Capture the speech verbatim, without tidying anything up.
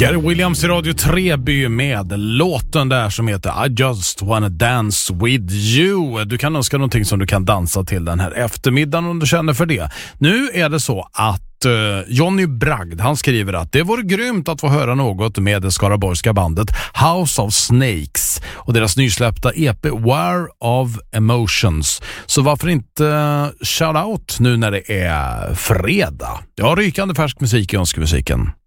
Gary Williams i Radio Treby med låten där som heter I just wanna dance with you. Du kan önska någonting som du kan dansa till den här eftermiddagen om du känner för det. Nu är det så att uh, Johnny Bragd, han skriver att det vore grymt att få höra något med det skaraborgska bandet House of Snakes och deras nysläppta E P War of Emotions. Så varför inte uh, shout out nu när det är fredag? Ja, rykande färsk musik i önskemusiken.